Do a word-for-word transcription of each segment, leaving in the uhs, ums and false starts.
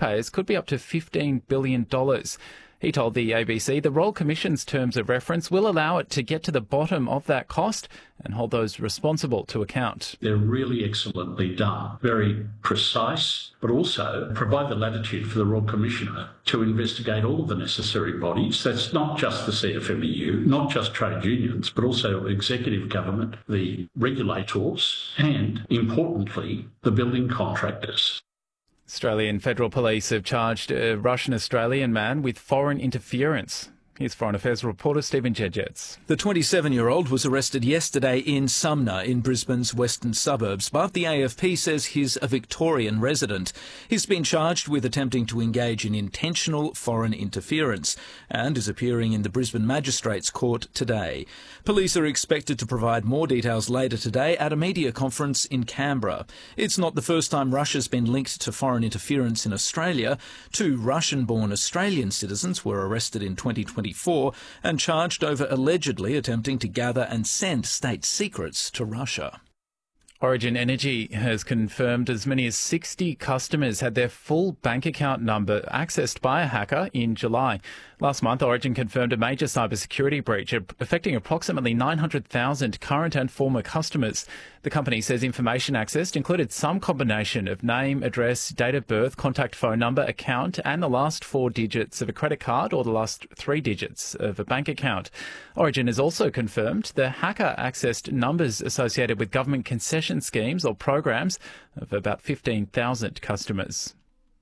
taxpayers could be up to fifteen billion dollars. He told the A B C the Royal Commission's terms of reference will allow it to get to the bottom of that cost and hold those responsible to account. They're really excellently done, very precise, but also provide the latitude for the Royal Commissioner to investigate all of the necessary bodies. That's not just the C F M E U, not just trade unions, but also executive government, the regulators, and, importantly, the building contractors. Australian Federal Police have charged a Russian-Australian man with foreign interference. Here's Foreign Affairs reporter Stephen Jedgetz. The twenty-seven-year-old was arrested yesterday in Sumner in Brisbane's western suburbs, but the A F P says he's a Victorian resident. He's been charged with attempting to engage in intentional foreign interference and is appearing in the Brisbane Magistrates Court today. Police are expected to provide more details later today at a media conference in Canberra. It's not the first time Russia's been linked to foreign interference in Australia. Two Russian-born Australian citizens were arrested in twenty twenty-four and charged over allegedly attempting to gather and send state secrets to Russia. Origin Energy has confirmed as many as sixty customers had their full bank account number accessed by a hacker in July. Last month, Origin confirmed a major cybersecurity breach affecting approximately nine hundred thousand current and former customers. The company says information accessed included some combination of name, address, date of birth, contact phone number, account, and the last four digits of a credit card or the last three digits of a bank account. Origin has also confirmed the hacker accessed numbers associated with government concession schemes or programs of about fifteen thousand customers.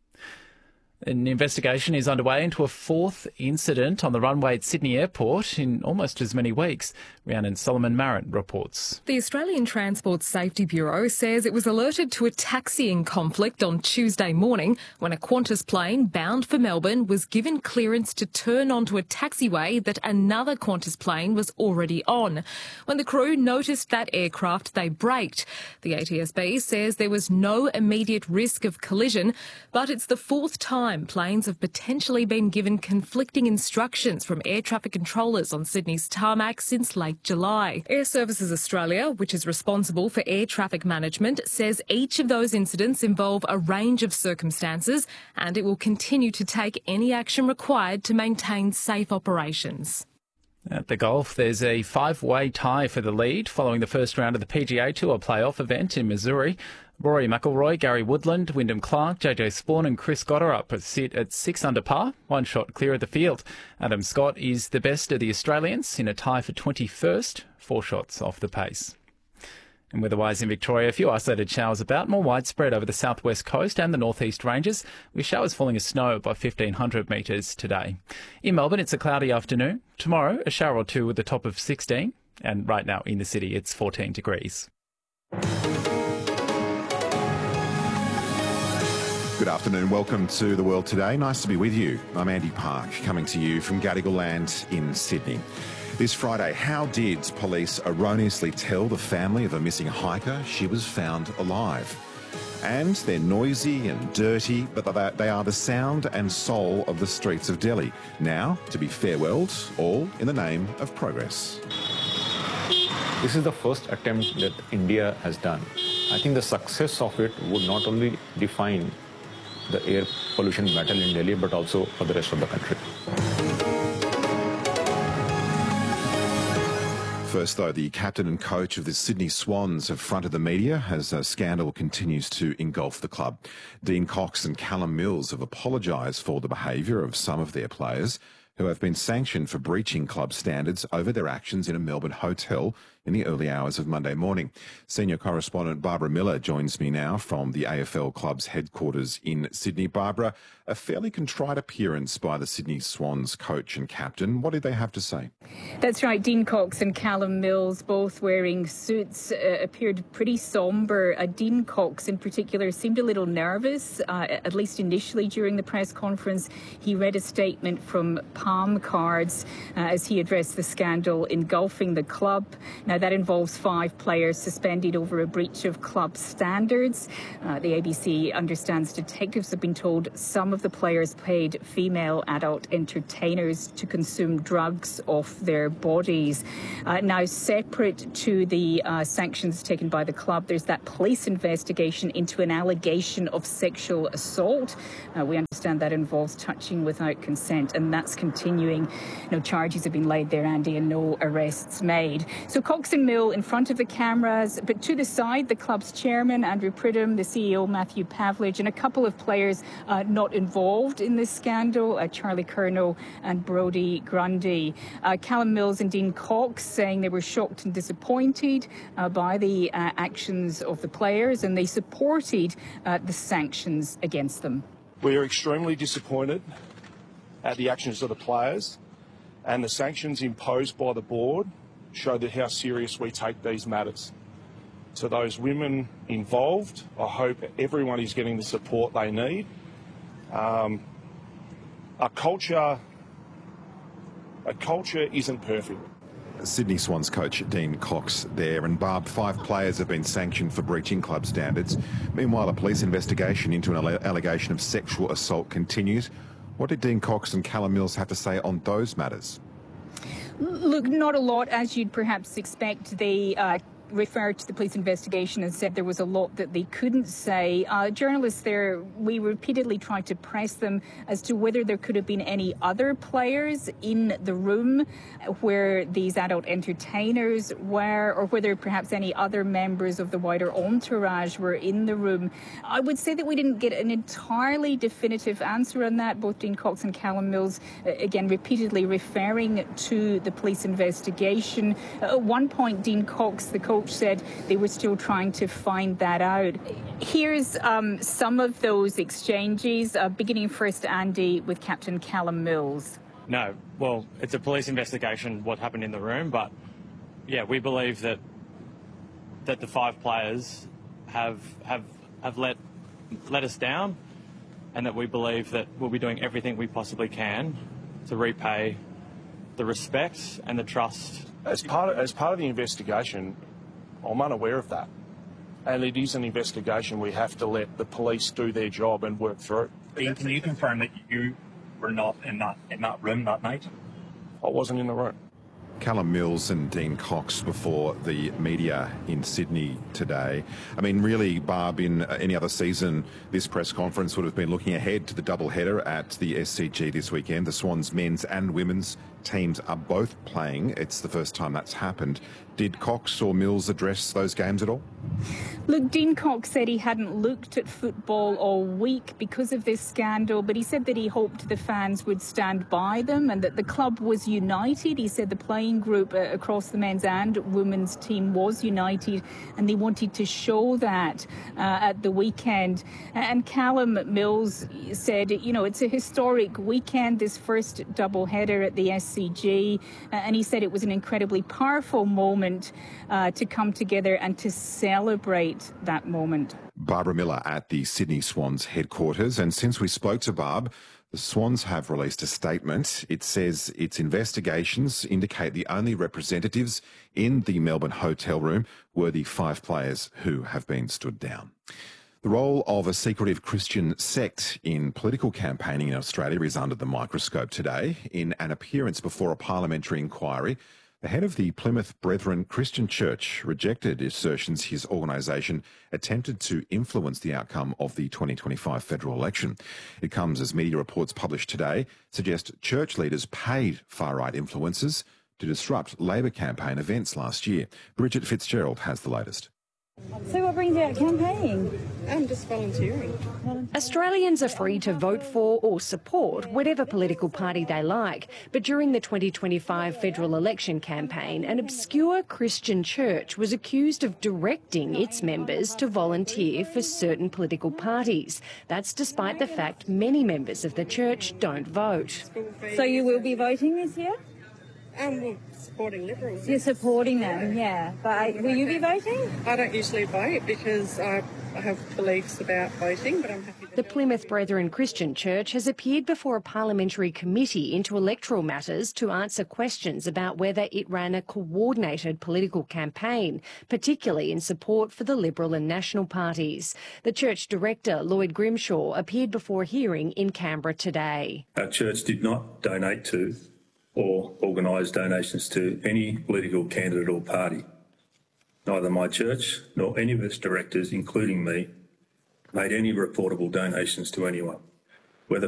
An investigation is underway into a fourth incident on the runway at Sydney Airport in almost as many weeks. Rhiannon Solomon-Marin reports. The Australian Transport Safety Bureau says it was alerted to a taxiing conflict on Tuesday morning when a Qantas plane bound for Melbourne was given clearance to turn onto a taxiway that another Qantas plane was already on. When the crew noticed that aircraft, they braked. The A T S B says there was no immediate risk of collision, but it's the fourth time planes have potentially been given conflicting instructions from air traffic controllers on Sydney's tarmac since late July. Air Services Australia, which is responsible for air traffic management, says each of those incidents involve a range of circumstances and it will continue to take any action required to maintain safe operations. At the golf, there's a five-way tie for the lead following the first round of the P G A Tour playoff event in Missouri. Rory McIlroy, Gary Woodland, Wyndham Clark, J J Spawn and Chris Scott are up sit at six under par, one shot clear of the field. Adam Scott is the best of the Australians in a tie for twenty-first, four shots off the pace. And weather-wise in Victoria, a few isolated showers about, more widespread over the southwest coast and the northeast ranges, with showers falling as snow by fifteen hundred metres today. In Melbourne, it's a cloudy afternoon. Tomorrow, a shower or two with a top of sixteen. And right now in the city, it's fourteen degrees. Good afternoon. Welcome to The World Today. Nice to be with you. I'm Andy Park, coming to you from Gadigal Land in Sydney. This Friday, how did police erroneously tell the family of a missing hiker she was found alive? And they're noisy and dirty, but they are the sound and soul of the streets of Delhi, now to be farewelled, all in the name of progress. This is the first attempt that India has done. I think the success of it would not only define the air pollution battle in Delhi, but also for the rest of the country. First, though, the captain and coach of the Sydney Swans have fronted the media as a scandal continues to engulf the club. Dean Cox and Callum Mills have apologised for the behaviour of some of their players who have been sanctioned for breaching club standards over their actions in a Melbourne hotel in the early hours of Monday morning. Senior correspondent Barbara Miller joins me now from the A F L Club's headquarters in Sydney. Barbara, a fairly contrite appearance by the Sydney Swans coach and captain. What did they have to say? That's right. Dean Cox and Callum Mills, both wearing suits, uh, appeared pretty sombre. Uh, Dean Cox in particular seemed a little nervous, uh, at least initially during the press conference. He read a statement from palm cards uh, as he addressed the scandal engulfing the club. Now, that involves five players suspended over a breach of club standards. Uh, the A B C understands detectives have been told some of the players paid female adult entertainers to consume drugs off their bodies. Uh, now, separate to the uh, sanctions taken by the club, there's that police investigation into an allegation of sexual assault. Uh, we understand that involves touching without consent, and that's continuing. No charges have been laid there, Andy, and no arrests made. So Cox and Mill in front of the cameras, but to the side, the club's chairman, Andrew Pridham, the C E O, Matthew Pavlich, and a couple of players uh, not involved in this scandal, uh, Charlie Curnow and Brodie Grundy. Uh, Callum Mills and Dean Cox saying they were shocked and disappointed uh, by the uh, actions of the players, and they supported uh, the sanctions against them. We are extremely disappointed at the actions of the players, and the sanctions imposed by the board show that how serious we take these matters. To those women involved, I hope everyone is getting the support they need. Um, a culture, a culture isn't perfect. Sydney Swans coach Dean Cox there. And Barb, five players have been sanctioned for breaching club standards. Meanwhile, a police investigation into an allegation of sexual assault continues. What did Dean Cox and Callum Mills have to say on those matters? Look, not a lot, as you'd perhaps expect. They uh, referred to the police investigation and said there was a lot that they couldn't say. Uh, journalists there, we repeatedly tried to press them as to whether there could have been any other players in the room where these adult entertainers were, or whether perhaps any other members of the wider entourage were in the room. I would say that we didn't get an entirely definitive answer on that. Both Dean Cox and Callum Mills, uh, again, repeatedly referring to the police investigation. Uh, at one point, Dean Cox, the coach, said they were still trying to find that out. Here's um, some of those exchanges, uh, beginning first, Andy, with Captain Callum Mills. No, well, it's a police investigation, what happened in the room, but yeah, we believe that that the five players have have have let let us down, and that we believe that we'll be doing everything we possibly can to repay the respect and the trust. As part of, as part of the investigation, I'm unaware of that. And it is an investigation we have to let the police do their job and work through. Dean, can you confirm that you were not in that, in that room that night? I wasn't in the room. Callum Mills and Dean Cox before the media in Sydney today. I mean, really, Barb, in any other season, this press conference would have been looking ahead to the double-header at the S C G this weekend. The Swans men's and women's teams are both playing. It's the first time that's happened. Did Cox or Mills address those games at all? Look, Dean Cox said he hadn't looked at football all week because of this scandal, but he said that he hoped the fans would stand by them and that the club was united. He said the playing group uh, across the men's and women's team was united, and they wanted to show that uh, at the weekend. And Callum Mills said, you know, it's a historic weekend, this first double-header at the S C G, uh, and he said it was an incredibly powerful moment uh, to come together and to celebrate that moment. Barbara Miller at the Sydney Swans headquarters. And since we spoke to Barb, the Swans have released a statement. It says its investigations indicate the only representatives in the Melbourne hotel room were the five players who have been stood down. The role of a secretive Christian sect in political campaigning in Australia is under the microscope today. In an appearance before a parliamentary inquiry, the head of the Plymouth Brethren Christian Church rejected assertions his organisation attempted to influence the outcome of the twenty twenty-five federal election. It comes as media reports published today suggest church leaders paid far-right influencers to disrupt Labor campaign events last year. Bridget Fitzgerald has the latest. So what brings you out campaigning? I'm just volunteering. Australians are free to vote for or support whatever political party they like. But during the twenty twenty-five federal election campaign, an obscure Christian church was accused of directing its members to volunteer for certain political parties. That's despite the fact many members of the church don't vote. So you will be voting this year? Um, well, supporting Liberals. You're supporting them, yeah. But will you be voting? I don't usually vote because I, I have beliefs about voting, but I'm happy to. The Plymouth Brethren Christian Church has appeared before a parliamentary committee into electoral matters to answer questions about whether it ran a coordinated political campaign, particularly in support for the Liberal and National parties. The church director, Lloyd Grimshaw, appeared before a hearing in Canberra today. Our church did not donate to or organise donations to any political candidate or party. Neither my church nor any of its directors, including me, made any reportable donations to anyone.